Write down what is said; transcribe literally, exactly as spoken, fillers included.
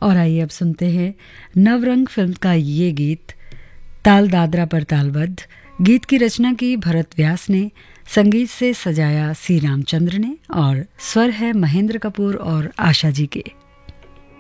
और आइए अब सुनते हैं नवरंग फिल्म का ये गीत ताल दादरा पर तालबद्ध। गीत की रचना की भरत व्यास ने, संगीत से सजाया सी रामचंद्र ने और स्वर है महेंद्र कपूर और आशा जी के।